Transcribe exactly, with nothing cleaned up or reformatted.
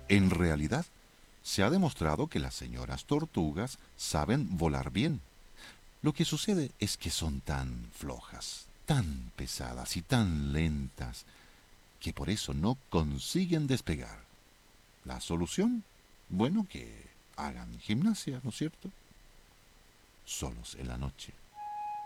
En realidad, se ha demostrado que las señoras tortugas saben volar bien. Lo que sucede es que son tan flojas, tan pesadas y tan lentas, que por eso no consiguen despegar. ¿La solución? Bueno, que hagan gimnasia, ¿no es cierto? Solos en la noche.